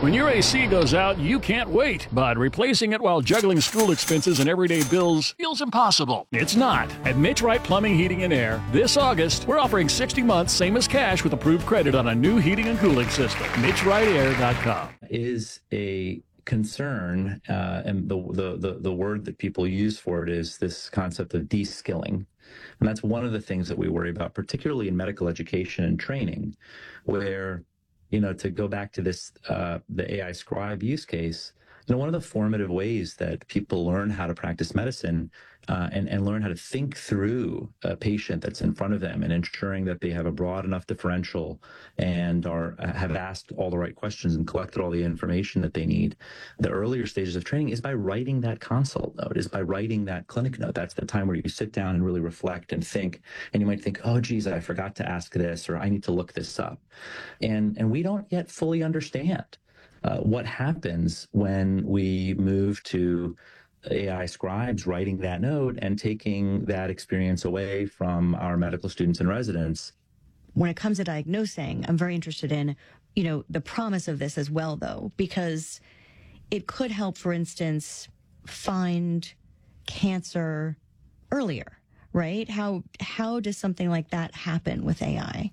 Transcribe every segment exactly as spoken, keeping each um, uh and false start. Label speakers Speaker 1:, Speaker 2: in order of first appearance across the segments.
Speaker 1: When your A C goes out, you can't wait, but replacing it while juggling school expenses and everyday bills feels impossible. It's not. At Mitch Wright Plumbing, Heating, and Air, this August, we're offering sixty months, same as cash, with approved credit on a new heating and cooling system. Mitch Wright Air dot com.
Speaker 2: Is a concern, uh, and the, the, the, the word that people use for it is this concept of de-skilling. And that's one of the things that we worry about, particularly in medical education and training, where, you know, to go back to this, uh, the A I scribe use case, you know, one of the formative ways that people learn how to practice medicine uh, and, and learn how to think through a patient that's in front of them and ensuring that they have a broad enough differential and are have asked all the right questions and collected all the information that they need. The earlier stages of training is by writing that consult note, is by writing that clinic note. That's the time where you sit down and really reflect and think. And you might think, oh, geez, I forgot to ask this, or I need to look this up. And, and we don't yet fully understand Uh, what happens when we move to A I scribes writing that note and taking that experience away from our medical students and residents.
Speaker 3: When it comes to diagnosing, I'm very interested in, you know, the promise of this as well, though, because it could help, for instance, find cancer earlier, right? How how does something like that happen with A I?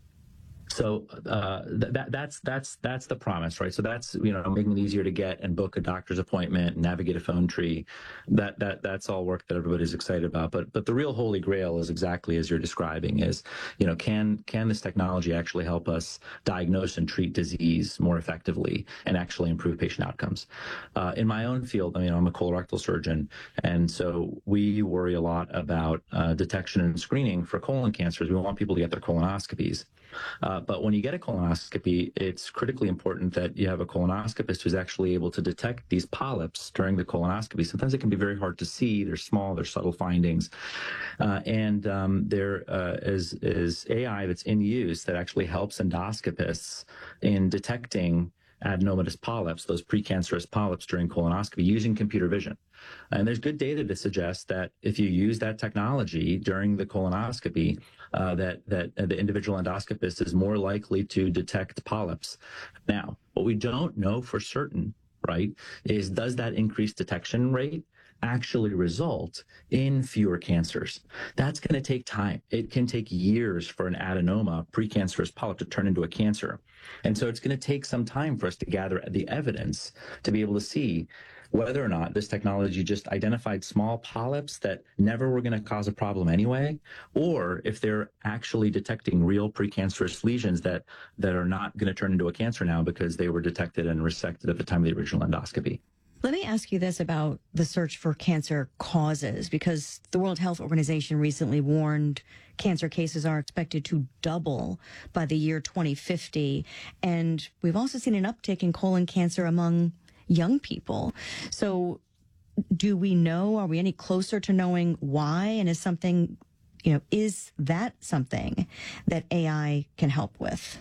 Speaker 2: So uh, that that's that's that's the promise, right? So that's, you know, making it easier to get and book a doctor's appointment, navigate a phone tree. That that that's all work that everybody's excited about. But but the real holy grail is exactly as you're describing: is, you know, can can this technology actually help us diagnose and treat disease more effectively and actually improve patient outcomes? Uh, in my own field, I mean, I'm a colorectal surgeon, and so we worry a lot about uh, detection and screening for colon cancers. We want people to get their colonoscopies. Uh, but when you get a colonoscopy, it's critically important that you have a colonoscopist who's actually able to detect these polyps during the colonoscopy. Sometimes it can be very hard to see. They're small, they're subtle findings. Uh, and um, there uh, is, is A I that's in use that actually helps endoscopists in detecting adenomatous polyps, those precancerous polyps during colonoscopy, using computer vision. And there's good data to suggest that if you use that technology during the colonoscopy, uh, that that the individual endoscopist is more likely to detect polyps. Now, what we don't know for certain, right, is does that increased detection rate actually result in fewer cancers? That's going to take time. It can take years for an adenoma, precancerous polyp, to turn into a cancer. And so it's going to take some time for us to gather the evidence to be able to see whether or not this technology just identified small polyps that never were going to cause a problem anyway, or if they're actually detecting real precancerous lesions that, that are not going to turn into a cancer now because they were detected and resected at the time of the original endoscopy.
Speaker 3: Let me ask you this about the search for cancer causes, because the World Health Organization recently warned cancer cases are expected to double by the year twenty fifty. And we've also seen an uptick in colon cancer among young people. So do we know, are we any closer to knowing why? And is something, you know, is that something that A I can help with?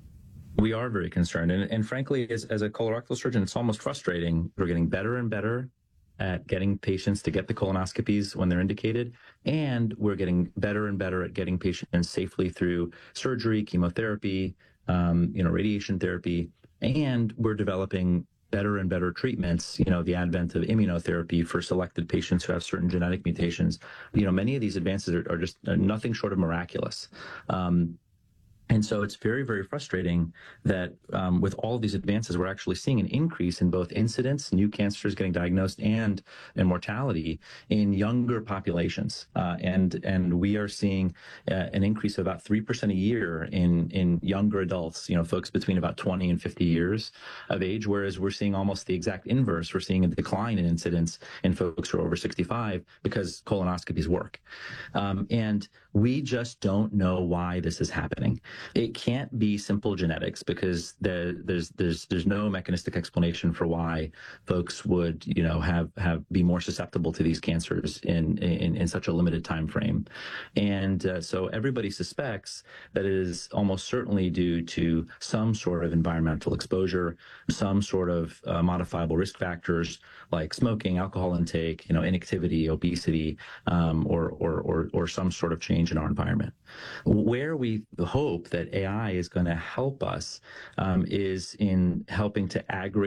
Speaker 2: We are very concerned. And, and frankly, as, as a colorectal surgeon, it's almost frustrating. We're getting better and better at getting patients to get the colonoscopies when they're indicated. And we're getting better and better at getting patients safely through surgery, chemotherapy, um, you know, radiation therapy. And we're developing better and better treatments, you know, the advent of immunotherapy for selected patients who have certain genetic mutations. You know, many of these advances are, are just nothing short of miraculous. Um, And so it's very, very frustrating that um, with all of these advances, we're actually seeing an increase in both incidence, new cancers getting diagnosed, and in mortality in younger populations. Uh, and and we are seeing uh, an increase of about three percent a year in, in younger adults, you know, folks between about twenty and fifty years of age, whereas we're seeing almost the exact inverse. We're seeing a decline in incidence in folks who are over sixty-five because colonoscopies work. Um, and we just don't know why this is happening. It can't be simple genetics because there, there's there's there's no mechanistic explanation for why folks would, you know, have have be more susceptible to these cancers in in, in such a limited time frame. And uh, so everybody suspects that it is almost certainly due to some sort of environmental exposure, some sort of uh, modifiable risk factors like smoking, alcohol intake, you know, inactivity, obesity, um, or, or or or some sort of change in our environment. Where we hope that A I is going to help us um, is in helping to aggregate